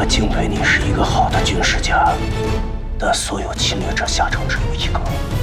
敬佩你是一个好的军事家，但所有侵略者下场只有一个。